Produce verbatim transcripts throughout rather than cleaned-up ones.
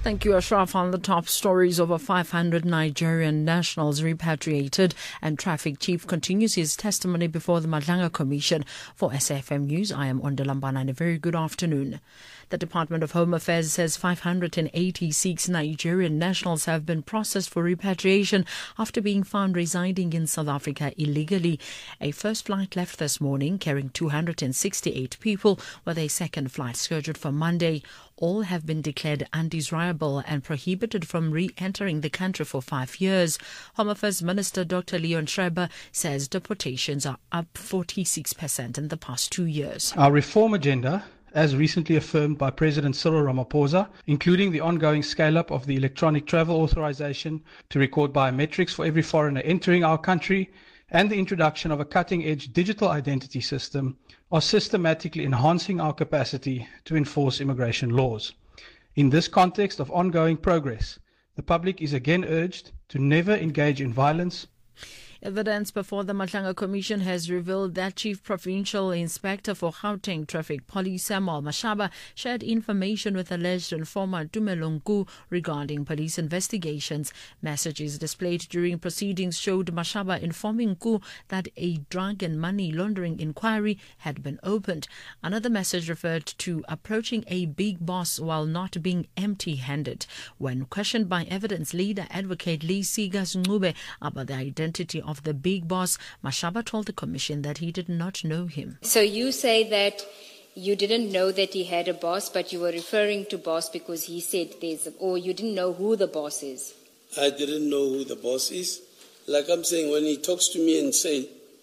Thank you, Ashraf. On the top stories, over five hundred Nigerian nationals repatriated, and Traffic Chief continues his testimony before the Madlanga Commission. For S A F M News, I am Ondelambana, and a very good afternoon. The Department of Home Affairs says five hundred eighty-six Nigerian nationals have been processed for repatriation after being found residing in South Africa illegally. A first flight left this morning carrying two hundred sixty-eight people, with a second flight scheduled for Monday. All have been declared undesirable and prohibited from re-entering the country for five years. Home Affairs Minister Doctor Leon Schreiber says deportations are up forty-six percent in the past two years. Our reform agenda, as recently affirmed by President Cyril Ramaphosa, including the ongoing scale-up of the electronic travel authorization to record biometrics for every foreigner entering our country, and the introduction of a cutting-edge digital identity system, are systematically enhancing our capacity to enforce immigration laws. In this context of ongoing progress, the public is again urged to never engage in violence. Evidence before the Madlanga Commission has revealed that Chief Provincial Inspector for Gauteng Traffic Police Samuel Mashaba shared information with alleged informer Tumelo Nku regarding police investigations. Messages displayed during proceedings showed Mashaba informing Nku that a drug and money laundering inquiry had been opened. Another message referred to approaching a big boss while not being empty-handed. When questioned by evidence leader advocate Lee Sigas Ncube about the identity of of the big boss, Mashaba told the commission that he did not know him. So you say that you didn't know that he had a boss, but you were referring to boss because he said there's, a, or you didn't know who the boss is? I didn't know who the boss is. Like I'm saying, when he talks to me and say,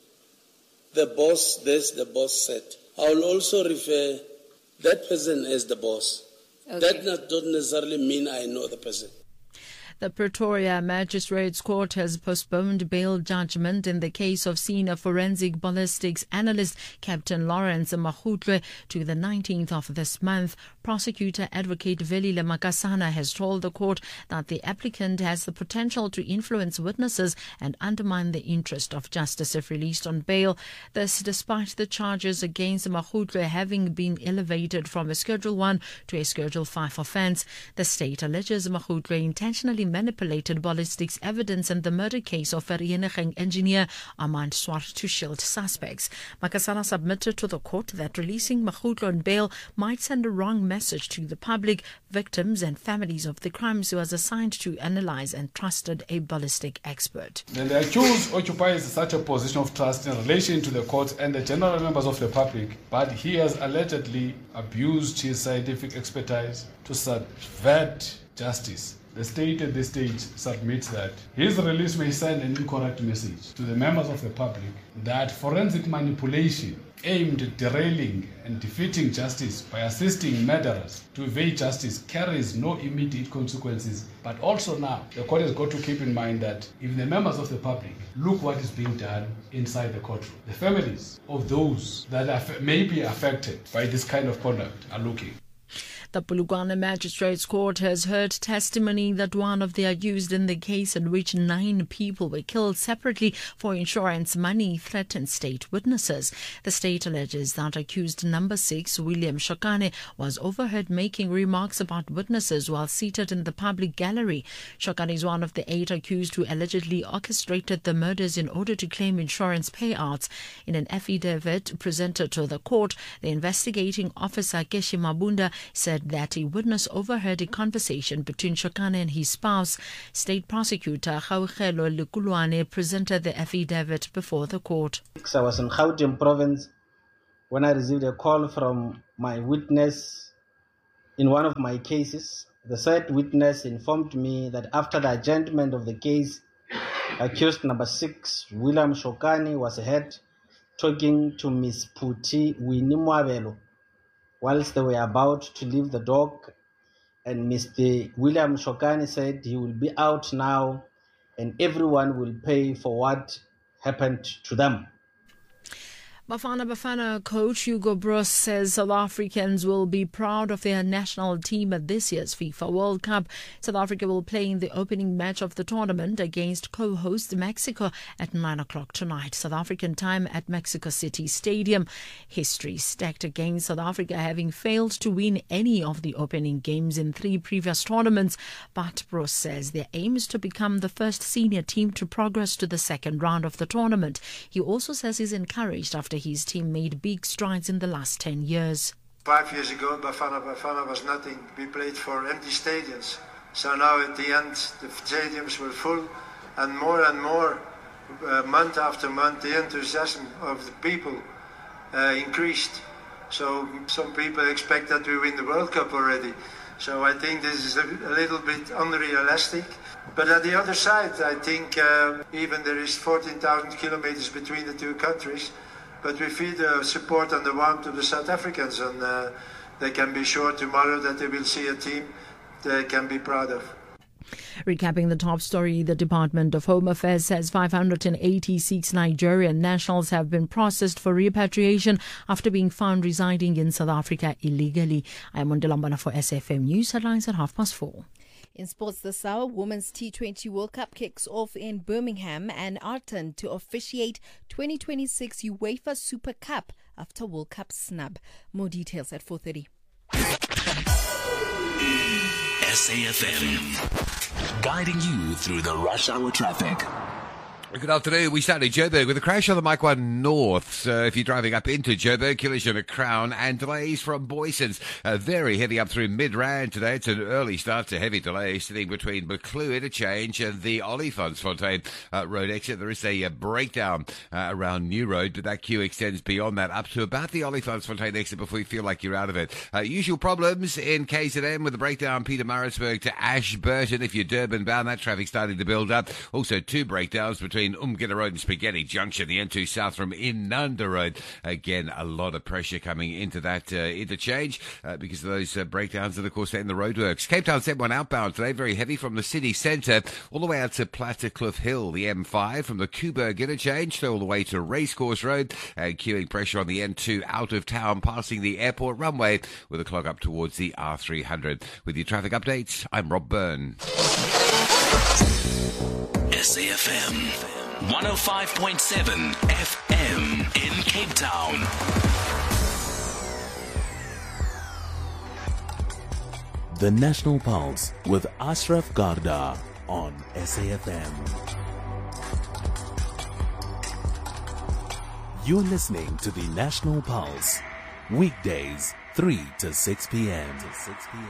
the boss this, the boss said, I'll also refer that person as the boss. Okay. That not, doesn't necessarily mean I know the person. The Pretoria Magistrates Court has postponed bail judgment in the case of senior forensic ballistics analyst Captain Lawrence Mahutle to the nineteenth of this month. Prosecutor Advocate Velile Makasana has told the court that the applicant has the potential to influence witnesses and undermine the interest of justice if released on bail. This despite the charges against Mahutle having been elevated from a Schedule one to a Schedule five offence. The state alleges Mahutle intentionally manipulated ballistics evidence in the murder case of Vereeniging engineer Armand Swart to shield suspects. Makasana submitted to the court that releasing Mahutle on bail might send a wrong message to the public, victims and families of the crimes he was assigned to analyze and trusted a ballistic expert. And the accused occupies such a position of trust in relation to the court and the general members of the public, but he has allegedly abused his scientific expertise to subvert justice. The state at this stage submits that his release may send an incorrect message to the members of the public that forensic manipulation aimed at derailing and defeating justice by assisting murderers to evade justice carries no immediate consequences. But also now, the court has got to keep in mind that if the members of the public look what is being done inside the courtroom, the families of those that are, may be affected by this kind of conduct are looking. The Polokwane Magistrates Court has heard testimony that one of the accused in the case in which nine people were killed separately for insurance money threatened state witnesses. The state alleges that accused number six, William Shokane, was overheard making remarks about witnesses while seated in the public gallery. Shokane is one of the eight accused who allegedly orchestrated the murders in order to claim insurance payouts. In an affidavit presented to the court, the investigating officer Keshi Mabunda said that a witness overheard a conversation between Shokane and his spouse. State prosecutor Gaugelo Lekulwane presented the affidavit before the court. I was in Gauteng province when I received a call from my witness in one of my cases. The said witness informed me that after the adjournment of the case, accused number six, William Shokane, was ahead talking to Miss Puti Winnie Mwabelo whilst they were about to leave the dock, and Mister William Shokane said he will be out now and everyone will pay for what happened to them. Bafana Bafana coach Hugo Broos says South Africans will be proud of their national team at this year's FIFA World Cup. South Africa will play in the opening match of the tournament against co-host Mexico at nine o'clock tonight, South African time at Mexico City Stadium. History stacked against South Africa, having failed to win any of the opening games in three previous tournaments. But Broos says their aim is to become the first senior team to progress to the second round of the tournament. He also says he's encouraged after his team made big strides in the last ten years. Five years ago, Bafana Bafana was nothing. We played for empty stadiums. So now at the end, the stadiums were full, and more and more, uh, month after month, the enthusiasm of the people uh, increased. So some people expect that we win the World Cup already. So I think this is a, a little bit unrealistic. But at the other side, I think uh, even there is fourteen thousand kilometers between the two countries, but we feel the support and the warmth of the South Africans, and uh, they can be sure tomorrow that they will see a team they can be proud of. Recapping the top story, the Department of Home Affairs says five hundred eighty-six Nigerian nationals have been processed for repatriation after being found residing in South Africa illegally. I am Mondilambana for S F M News Headlines at half past four. In sports this hour, Women's T twenty World Cup kicks off in Birmingham, and Arton to officiate twenty twenty-six UEFA Super Cup after World Cup snub. More details at four thirty. S A F M, guiding you through the rush hour traffic. Good afternoon. We start in Joburg with a crash on the Mike one North. So if you're driving up into Joburg, collision at Crown, and delays from Boysons. Uh, very heavy up through Midrand today. It's an early start to heavy delays sitting between Buccleuch interchange and the Olifantsfontein uh, road exit. There is a uh, breakdown uh, around New Road, but that queue extends beyond that up to about the Olifantsfontein exit before you feel like you're out of it. Uh, usual problems in K Z M with the breakdown Pietermaritzburg to Ashburton. If you're Durban bound, that traffic starting to build up. Also two breakdowns between Umgida Road and Spaghetti Junction, the N two South from Inanda Road. Again, a lot of pressure coming into that uh, interchange uh, because of those uh, breakdowns, and of course, in the roadworks. Cape Town Z one outbound today, very heavy from the city centre all the way out to Plattekloof Hill. The M five from the Kuburg interchange all the way to Racecourse Road, and queuing pressure on the N two out of town, passing the airport runway with a clog up towards the R three hundred. With your traffic updates, I'm Rob Byrne. S A F M one oh five point seven F M in Cape Town. The National Pulse with Ashraf Garda on S A F M. You're listening to the National Pulse, weekdays three to six p.m. to six p.m.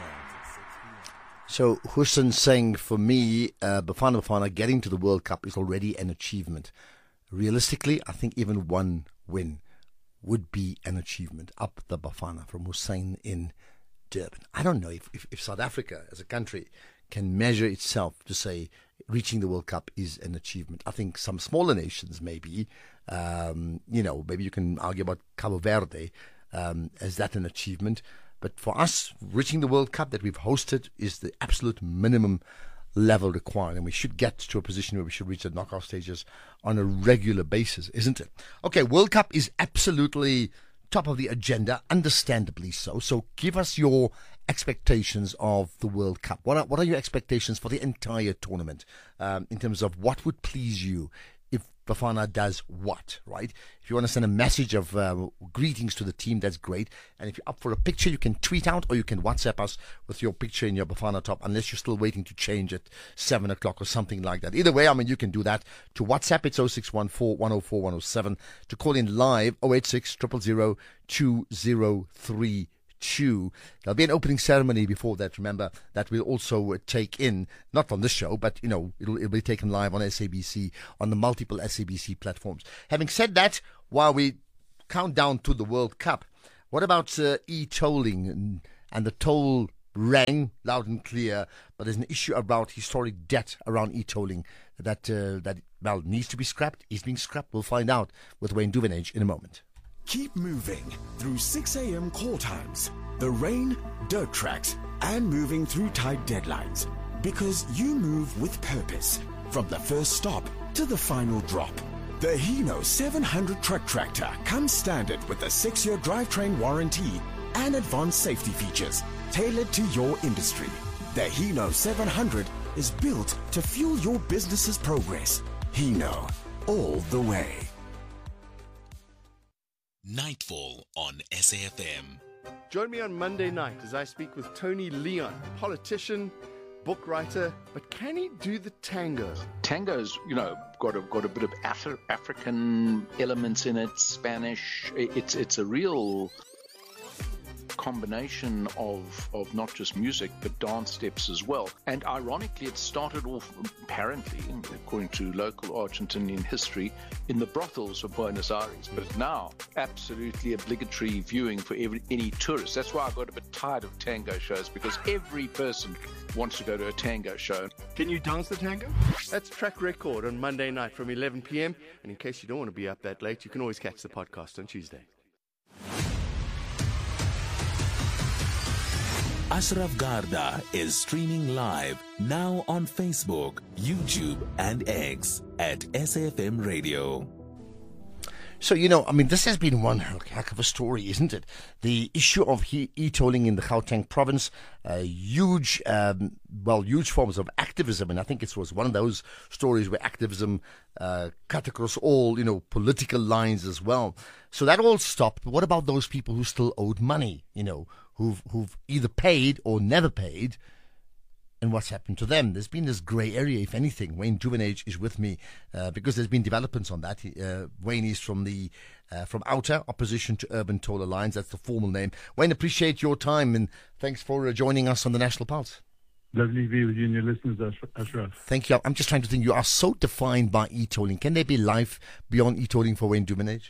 So, Hussein saying, for me, uh, Bafana Bafana getting to the World Cup is already an achievement. Realistically, I think even one win would be an achievement. Up the Bafana from Hussein in Durban. I don't know if, if, if South Africa as a country can measure itself to say reaching the World Cup is an achievement. I think some smaller nations maybe, um, you know, maybe you can argue about Cabo Verde. Um, is that an achievement? But for us, reaching the World Cup that we've hosted is the absolute minimum level required. And we should get to a position where we should reach the knockout stages on a regular basis, isn't it? Okay, World Cup is absolutely top of the agenda, understandably so. So give us your expectations of the World Cup. What are, what are your expectations for the entire tournament um, in terms of what would please you if Bafana does what, right? If you want to send a message of uh, greetings to the team, that's great. And if you're up for a picture, you can tweet out or you can WhatsApp us with your picture in your Bafana top, unless you're still waiting to change at seven o'clock or something like that. Either way, I mean, you can do that. To WhatsApp, it's oh six one four, one oh four, one oh seven. To call in live, oh eight six, zero zero zero, two zero three two. There'll be an opening ceremony before that, remember, that we'll also take in, not on this show, but, you know, it'll, it'll be taken live on S A B C, on the multiple S A B C platforms. Having said that, while we count down to the World Cup, what about uh, e-tolling and, and the toll rang loud and clear, but there's an issue about historic debt around e-tolling that, uh, that well, needs to be scrapped, is being scrapped. We'll find out with Wayne Duvenage in a moment. Keep moving through six a.m. call times, the rain, dirt tracks, and moving through tight deadlines. Because you move with purpose, from the first stop to the final drop. The Hino seven hundred truck tractor comes standard with a six-year drivetrain warranty and advanced safety features tailored to your industry. The Hino seven hundred is built to fuel your business's progress. Hino, all the way. Nightfall on S A F M. Join me on Monday night as I speak with Tony Leon, politician, book writer, but can he do the tango? Tango's, you know, got a got a bit of Af- African elements in it, Spanish. It's it's a real combination of of not just music but dance steps as well. And ironically, it started off, apparently, according to local Argentinian history, in the brothels of Buenos Aires, but now absolutely obligatory viewing for every any tourist. That's why I got a bit tired of tango shows, because every person wants to go to a tango show. Can you dance the tango? That's Track Record on Monday night from eleven p.m. And in case you don't want to be up that late, you can always catch the podcast on Tuesday. Ashraf Garda is streaming live now on Facebook, YouTube, and X at S A F M Radio. So, you know, I mean, this has been one heck of a story, isn't it? The issue of he- e-tolling in the Gauteng province, uh, huge, um, well, huge forms of activism. And I think it was one of those stories where activism uh, cut across all, you know, political lines as well. So that all stopped. But what about those people who still owed money, you know, who've, who've either paid or never paid? And what's happened to them? There's been this grey area, if anything. Wayne Duvenage is with me uh, because there's been developments on that. Uh, Wayne is from the uh, from OUTA, Opposition to Urban Toll Alliance. That's the formal name. Wayne, appreciate your time and thanks for uh, joining us on the National Pulse. Lovely to be with you and your listeners, Ashraf. Thank you. I'm just trying to think. You are so defined by e-tolling. Can there be life beyond e-tolling for Wayne Duvenage?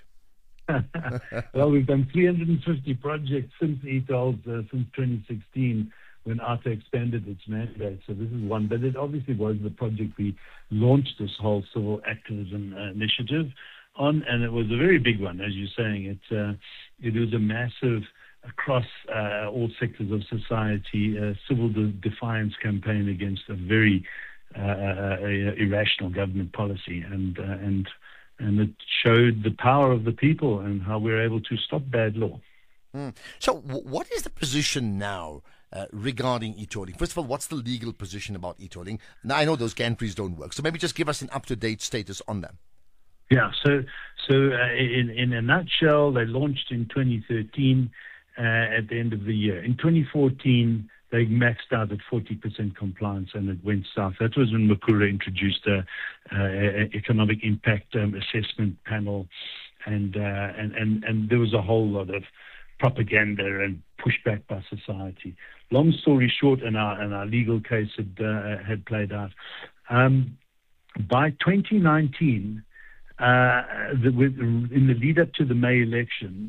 Well, we've done three hundred fifty projects since e-tolls, uh, since twenty sixteen. When OUTA expanded its mandate. So this is one, but it obviously was the project we launched this whole civil activism uh, initiative on, and it was a very big one, as you're saying. It, uh, it was a massive, across uh, all sectors of society, uh, civil de- defiance campaign against a very uh, uh, irrational government policy, and uh, and and it showed the power of the people and how we're able to stop bad law. Mm. So w- what is the position now Uh, regarding e-tolling? First of all, what's the legal position about e-tolling? Now, I know those gantries don't work, so maybe just give us an up-to-date status on them. Yeah, so so uh, in, in a nutshell, they launched in twenty thirteen uh, at the end of the year. In twenty fourteen, they maxed out at forty percent compliance, and it went south. That was when Makura introduced a, a economic impact um, assessment panel, and, uh, and, and, and there was a whole lot of propaganda and pushback by society. Long story short, and our, and our legal case had, uh, had played out. Um, by twenty nineteen, uh, the, with, in the lead up to the May elections,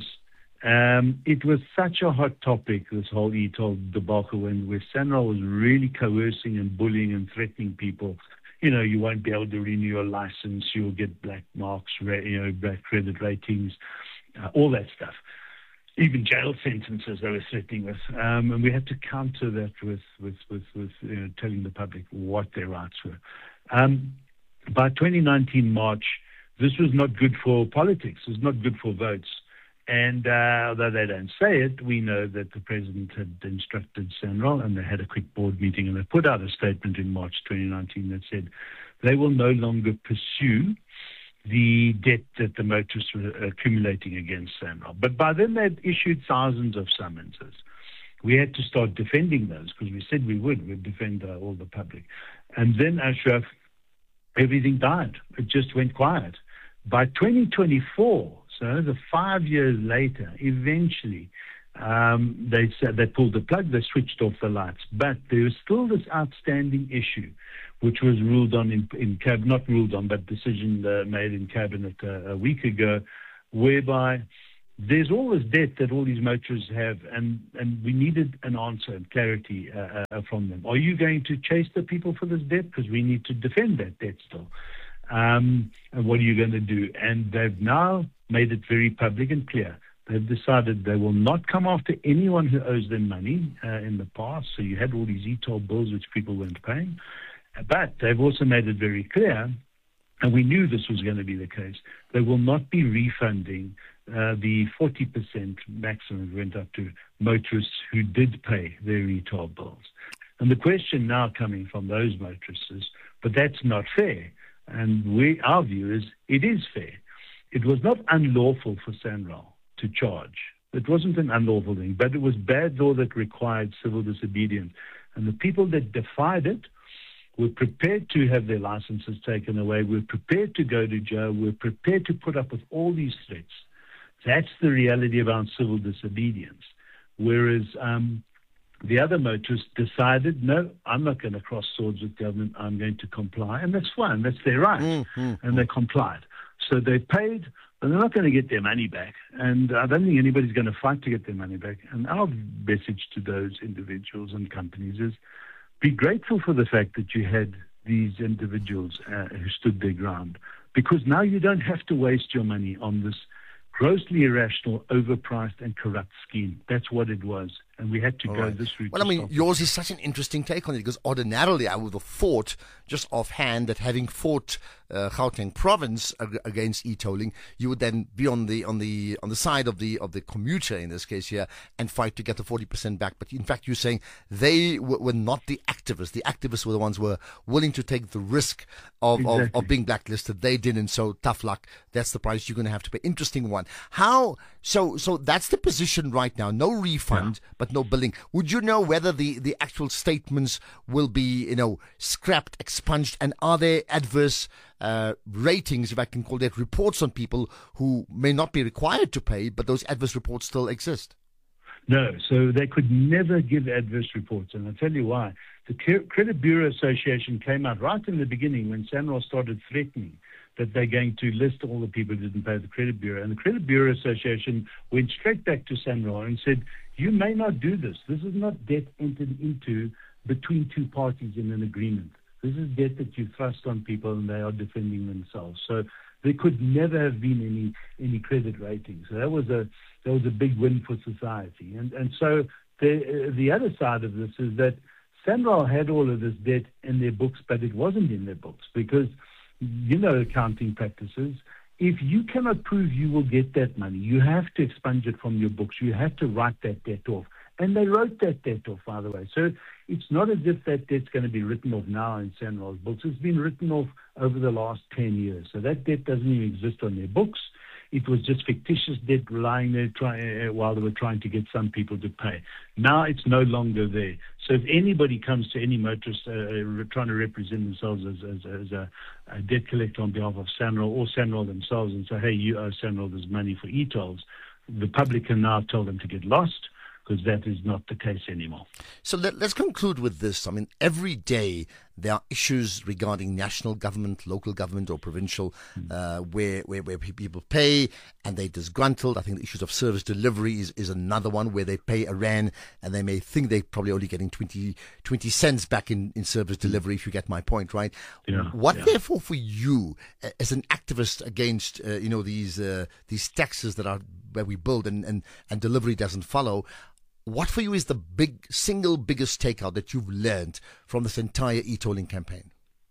um, it was such a hot topic, this whole e-toll debacle, when where SANRAL was really coercing and bullying and threatening people. You know, you won't be able to renew your license, you'll get black marks, you know, black credit ratings, uh, all that stuff. Even jail sentences they were threatening with. Um, and we had to counter that with, with, with, with you know, telling the public what their rights were. Um, by twenty nineteen March, this was not good for politics. It was not good for votes. And uh, although they don't say it, we know that the president had instructed SANRAL, and they had a quick board meeting, and they put out a statement in March twenty nineteen that said they will no longer pursue the debt that the motorists were accumulating against SANRAL. But by then they'd issued thousands of summonses. We had to start defending those because we said we would. We'd defend uh, all the public. And then, Ashraf, everything died. It just went quiet. By twenty twenty-four, so the five years later, eventually, um, they said they pulled the plug, they switched off the lights. But there was still this outstanding issue, which was ruled on in, in cab, not ruled on, but decision uh, made in cabinet uh, a week ago, whereby there's all this debt that all these motorists have, and, and we needed an answer and clarity uh, uh, from them. Are you going to chase the people for this debt? Because we need to defend that debt still. Um, and what are you going to do? And they've now made it very public and clear. They've decided they will not come after anyone who owes them money uh, in the past. So you had all these e-toll bills which people weren't paying. But they've also made it very clear and we knew this was going to be the case, they will not be refunding uh, the forty percent maximum went up to motorists who did pay their e-toll bills. And the question now coming from those motorists is, but that's not fair. And we, our view is, it is fair. It was not unlawful for SANRAL to charge. It wasn't an unlawful thing, but it was bad law that required civil disobedience. And the people that defied it were prepared to have their licenses taken away, were prepared to go to jail, were prepared to put up with all these threats. That's the reality about civil disobedience. Whereas um, the other motorists decided, no, I'm not going to cross swords with government, I'm going to comply. And that's fine, that's their right. Mm-hmm. And they complied. So they paid, but they're not going to get their money back. And I don't think anybody's going to fight to get their money back. And our message to those individuals and companies is, be grateful for the fact that you had these individuals uh, who stood their ground, because now you don't have to waste your money on this grossly irrational, overpriced and corrupt scheme. That's what it was. And we had to All go right. this route. Well, I mean, yours is such an interesting take on it, because ordinarily I would have thought, just offhand, that having fought uh, Gauteng province ag- against e-tolling, you would then be on the on the on the side of the of the commuter in this case here and fight to get the forty percent back. But in fact, you're saying they w- were not the activists. The activists were the ones who were willing to take the risk of, Exactly. of, of being blacklisted. They didn't. So tough luck. That's the price you're going to have to pay. Interesting one. How? So so that's the position right now. No refund, yeah. but no billing. Would you know whether the, the actual statements will be, you know, scrapped, expunged, and are there adverse uh, ratings, if I can call that, reports on people who may not be required to pay, but those adverse reports still exist? No, so they could never give adverse reports, and I'll tell you why. The Credit Bureau Association came out right in the beginning when SANRAL started threatening that they're going to list all the people who didn't pay the Credit Bureau. And the Credit Bureau Association went straight back to SANRAL and said, you may not do this. This is not debt entered into between two parties in an agreement. This is debt that you thrust on people and they are defending themselves. So there could never have been any any credit rating. So that was a that was a big win for society. And and so the uh, the other side of this is that SANRAL had all of this debt in their books, but it wasn't in their books because, you know, accounting practices. If you cannot prove you will get that money, you have to expunge it from your books. You have to write that debt off. And they wrote that debt off, by the way. So it's not as if that debt's going to be written off now in SANRAL's books. It's been written off over the last ten years. So that debt doesn't even exist on their books. It was just fictitious debt lying there try, uh, while they were trying to get some people to pay. Now it's no longer there. So if anybody comes to any motorist uh, trying to represent themselves as, as, as a, a debt collector on behalf of SANRAL or SANRAL themselves and say, hey, you owe SANRAL this money for e-tolls, the public can now tell them to get lost, because that is not the case anymore. So let, let's conclude with this. I mean, every day there are issues regarding national government, local government or provincial, mm. uh, where, where where people pay and they're disgruntled. I think the issues of service delivery is, is another one where they pay a rand and they may think they're probably only getting twenty, twenty cents back in, in service delivery, if you get my point, right? Yeah, what, yeah. therefore, for you, as an activist against, uh, you know, these uh, these taxes that are where we build and, and, and delivery doesn't follow, what for you is the big single biggest takeout that you've learned from this entire e-tolling campaign?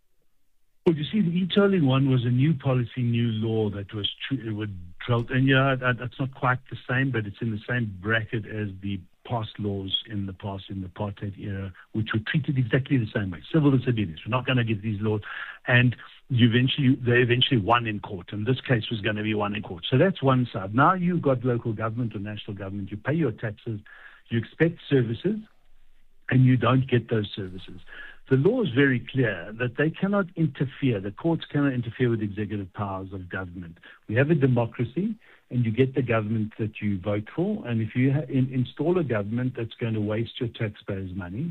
Well, you see, the e-tolling one was a new policy, new law that was tr- would tried, and yeah, that, that's not quite the same, but it's in the same bracket as the past laws in the past, in the apartheid era, which were treated exactly the same way. Civil disobedience. We're not going to get these laws, and you eventually they eventually won in court, and this case was going to be won in court. So that's one side. Now you've got local government or national government. You pay your taxes. You expect services, and you don't get those services. The law is very clear that they cannot interfere, the courts cannot interfere with executive powers of government. We have a democracy, and you get the government that you vote for, and if you ha- in- install a government that's going to waste your taxpayers' money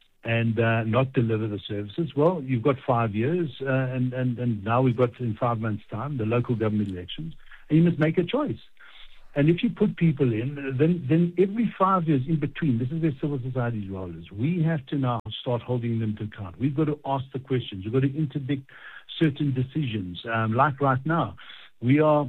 and uh, not deliver the services, well, you've got five years, uh, and, and, and now we've got in five months' time the local government elections, and you must make a choice. And if you put people in, then then every five years in between, this is where civil society's role is. We have to now start holding them to account. We've got to ask the questions. We've got to interdict certain decisions. Um, like right now, we are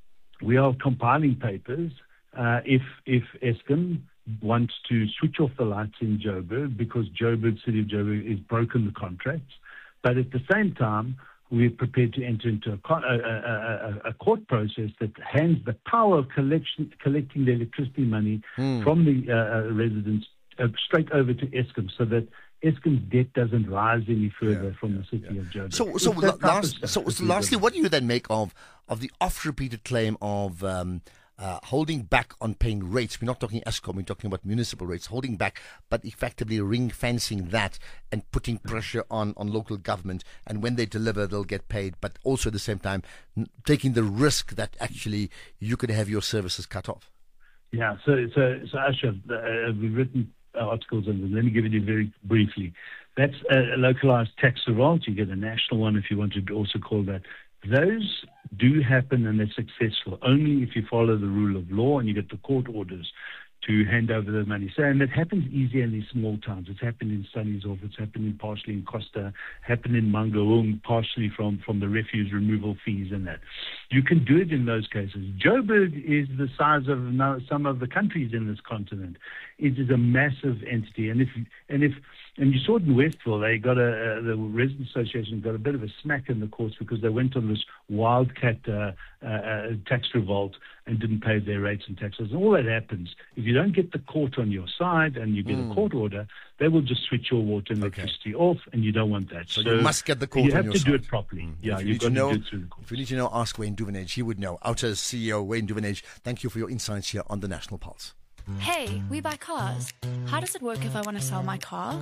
we are compiling papers. Uh, if if Eskom wants to switch off the lights in Joburg because Joburg, City of Joburg, has broken the contracts, but at the same time, we're prepared to enter into a, a, a, a court process that hands the power of collection, collecting the electricity money mm. from the uh, residents uh, straight over to Eskom, so that Eskom's debt doesn't rise any further yeah, from yeah, the city yeah. of Joburg. So, so, la- last, so, so lastly, what do you then make of of the oft-repeated claim of um, uh, holding back on paying rates? We're not talking Eskom, we're talking about municipal rates, holding back, but effectively ring-fencing that and putting pressure on, on local government, and when they deliver, they'll get paid, but also at the same time n- taking the risk that actually you could have your services cut off. Yeah, so, so, so Ashraf, uh, we've written articles, and let me give it you very briefly. That's a localized tax revolt. You get a national one if you want to also call that. Those do happen, and they're successful only if you follow the rule of law and you get the court orders to hand over the money. So, and it happens easier in these small towns. It's happened in Sunny's-Off, it's happened in partially in Costa, happened in Mangaung, partially from, from the refuse removal fees and that. You can do it in those cases. Joburg is the size of now some of the countries in this continent. It is a massive entity, and if and if and you saw it in Westville, they got a uh, the resident association got a bit of a smack in the courts because they went on this wildcat uh, uh, uh, tax revolt and didn't pay their rates and taxes. And all that happens if you don't get the court on your side and you get mm. a court order, they will just switch your water and electricity okay. off, and you don't want that. So, so you must get the court on your side. You have to do it properly. Mm. Yeah, you you've got to, know, to do it through the court. If you need to know, ask Wayne Duvenage. He would know. Outer's C E O, Wayne Duvenage, thank you for your insights here on the National Pulse. Hey, we buy cars. How does it work if I want to sell my car?